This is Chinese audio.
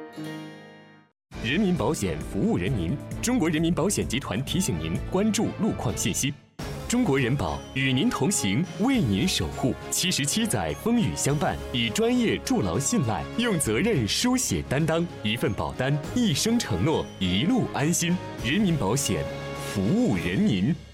人民保险服务人民，中国人民保险集团提醒您关注路况信息。中国人保与您同行，为您守护。77载风雨相伴，以专业筑牢信赖，用责任书写担当，一份保单，一生承诺，一路安心。人民保险，服务人民。